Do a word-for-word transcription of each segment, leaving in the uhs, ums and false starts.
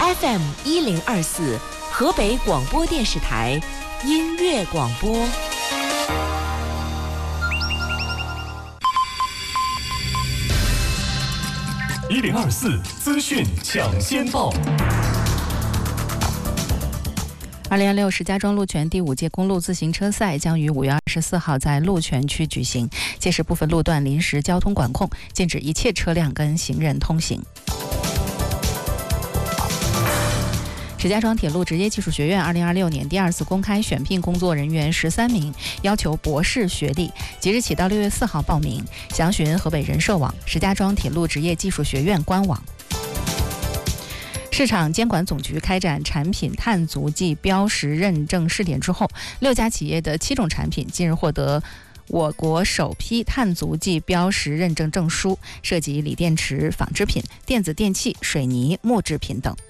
F M 一零二四河北广播电视台音乐广播。 一零二四资讯抢先报。 二零二六石家庄路权第五届公路自行车赛将于五月二十四号在路权区举行，届时部分路段临时交通管控，禁止一切车辆跟行人通行。石家庄铁路职业技术学院二零二六年第二次公开选聘工作人员十三名，要求博士学历，即日起到六月四号报名，详询河北人社网、石家庄铁路职业技术学院官网。市场监管总局开展产品碳足迹标识认证试点之后，六家企业的七种产品近日获得我国首批碳足迹标识认证证书，涉及锂电池、纺织品、电子电器、水泥、木制品等。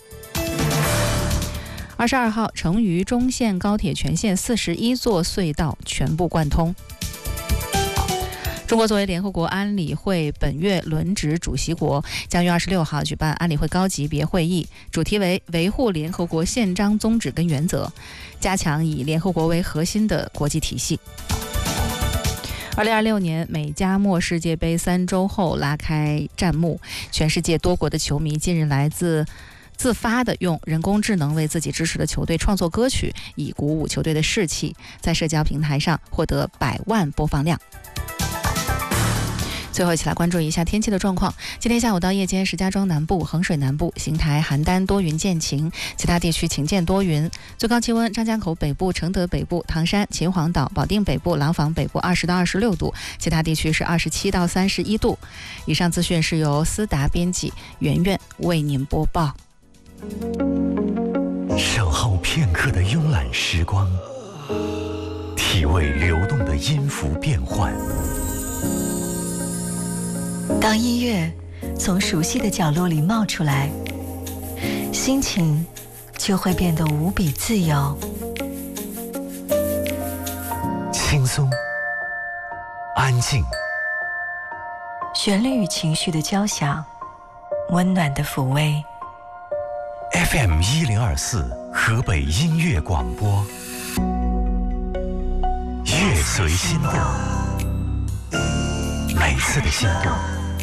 二十二号，成渝中线高铁全线四十一座隧道全部贯通。中国作为联合国安理会本月轮值主席国，将于二十六号举办安理会高级别会议，主题为维护联合国宪章宗旨跟原则，加强以联合国为核心的国际体系。二零二六年美加墨世界杯三周后拉开战幕，全世界多国的球迷近日来自自发地用人工智能为自己支持的球队创作歌曲，以鼓舞球队的士气，在社交平台上获得百万播放量。最后一起来关注一下天气的状况。今天下午到夜间，石家庄南部、衡水南部、邢台、邯郸多云见晴，其他地区晴见多云。最高气温：张家口北部、承德北部、唐山、秦皇岛、保定北部、廊坊北部二十到二十六度，其他地区是二十七到三十一度。以上资讯是由思达编辑，圆圆为您播报。 守候片刻的慵懒时光，体味流动的音符变换。 当音乐从熟悉的角落里冒出来，心情就会变得无比自由。 轻松，安静， 旋律与情绪的交响，温暖的抚慰。 F M 一零二四河北音乐广播，乐随心动，每次的心动